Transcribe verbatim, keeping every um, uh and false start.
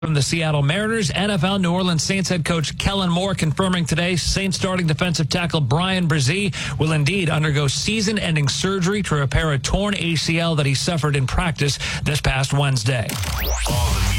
From the Seattle Mariners, N F L New Orleans Saints head coach Kellen Moore confirming today Saints starting defensive tackle Bryan Bresee will indeed undergo season-ending surgery to repair a torn A C L that he suffered in practice this past Wednesday. All the